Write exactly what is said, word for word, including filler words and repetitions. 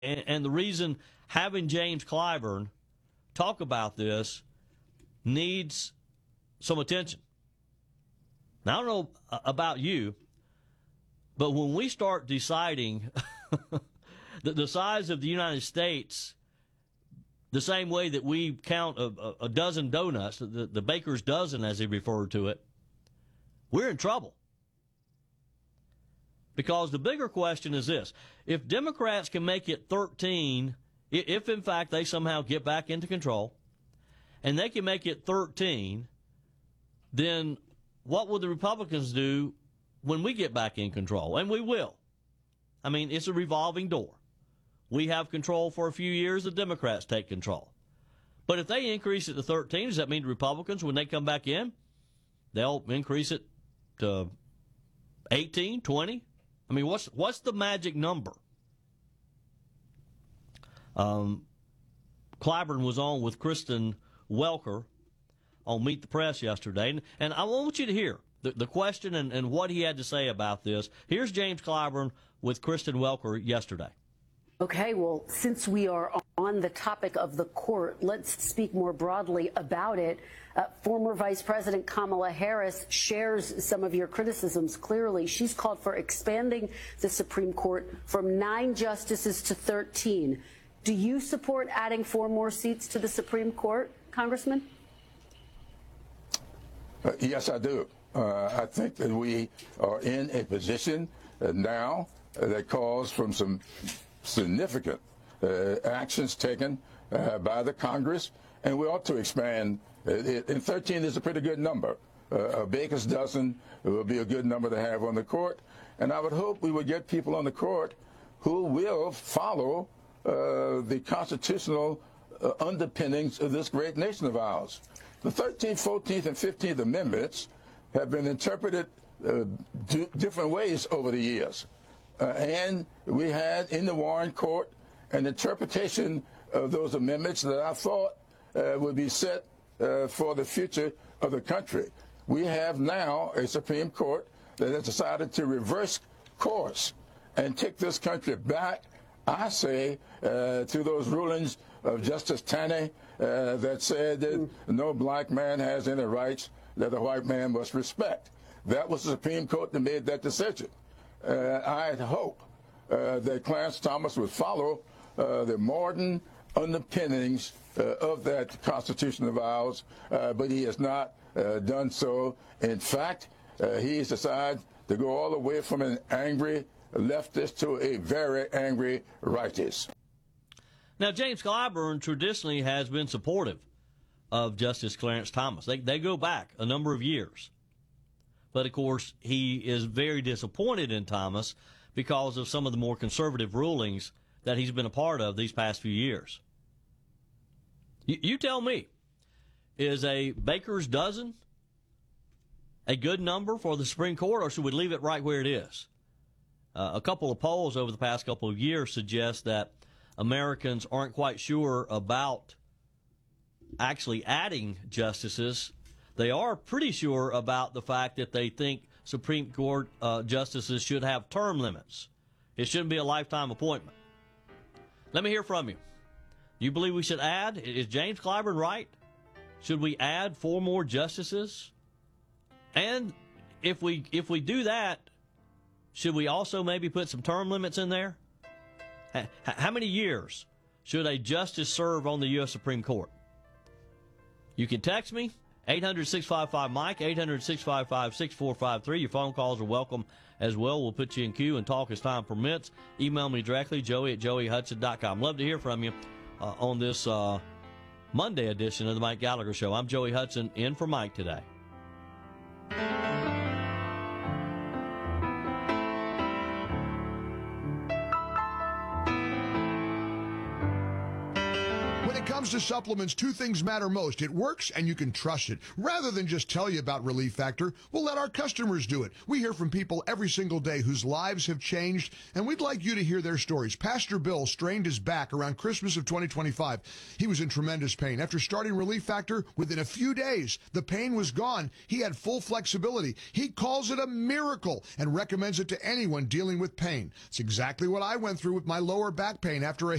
And, and the reason having James Clyburn talk about this needs some attention. Now, I don't know about you, but when we start deciding the, the size of the United States the same way that we count a, a, a dozen donuts, the, the baker's dozen as he referred to it, we're in trouble. Because the bigger question is this: if Democrats can make it thirteen, if in fact they somehow get back into control, and they can make it thirteen, then what will the Republicans do when we get back in control? And we will. I mean, it's a revolving door. We have control for a few years, the Democrats take control. But if they increase it to thirteen, does that mean the Republicans, when they come back in, they'll increase it to eighteen, twenty? I mean, what's what's the magic number? Um, Clyburn was on with Kristen Welker on Meet the Press yesterday, and, and I want you to hear the, the question and, and what he had to say about this. Here's James Clyburn with Kristen Welker yesterday. Okay, well, since we are on the topic of the court, let's speak more broadly about it. Uh, former Vice President Kamala Harris shares some of your criticisms clearly. She's called for expanding the Supreme Court from nine justices to thirteen. Do you support adding four more seats to the Supreme Court, Congressman? Uh, yes, I do. Uh, I think that we are in a position uh, now uh, that calls from some significant uh, actions taken uh, by the Congress, and we ought to expand. Uh, it, and thirteen is a pretty good number. Uh, a baker's dozen will be a good number to have on the court, and I would hope we would get people on the court who will follow uh, the constitutional uh, underpinnings of this great nation of ours. The thirteenth, fourteenth, and fifteenth Amendments have been interpreted uh, d- different ways over the years. Uh, and we had in the Warren Court an interpretation of those amendments that I thought uh, would be set uh, for the future of the country. We have now a Supreme Court that has decided to reverse course and take this country back, I say, uh, to those rulings of Justice Taney uh, that said that no black man has any rights that a white man must respect. That was the Supreme Court that made that decision. Uh, I hope uh, that Clarence Thomas would follow uh, the modern underpinnings uh, of that Constitution of ours, uh, but he has not uh, done so. In fact, uh, he has decided to go all the way from an angry leftist to a very angry rightist. Now, James Clyburn traditionally has been supportive of Justice Clarence Thomas. They, they go back a number of years. But, of course, he is very disappointed in Thomas because of some of the more conservative rulings that he's been a part of these past few years. You, you tell me, is a baker's dozen a good number for the Supreme Court, or should we leave it right where it is? Uh, a couple of polls over the past couple of years suggest that Americans aren't quite sure about actually adding justices. They are pretty sure about the fact that they think Supreme Court uh, justices should have term limits. It shouldn't be a lifetime appointment. Let me hear from you. You believe we should add? Is James Clyburn right? Should we add four more justices? And if we if we do that, should we also maybe put some term limits in there? How many years should a justice serve on the U S Supreme Court? You can text me. eight hundred, six five five, Mike, eight hundred, six five five, six four five three. Your phone calls are welcome as well. We'll put you in queue and talk as time permits. Email me directly, joey at joey hudson dot com. Love to hear from you uh, on this uh, Monday edition of the Mike Gallagher Show. I'm Joey Hudson, in for Mike today. When it comes to supplements, two things matter most. It works and you can trust it. Rather than just tell you about Relief Factor, we'll let our customers do it. We hear from people every single day whose lives have changed, and we'd like you to hear their stories. Pastor Bill strained his back around Christmas of twenty twenty-five. He was in tremendous pain. After starting Relief Factor, within a few days, the pain was gone. He had full flexibility. He calls it a miracle and recommends it to anyone dealing with pain. It's exactly what I went through with my lower back pain after a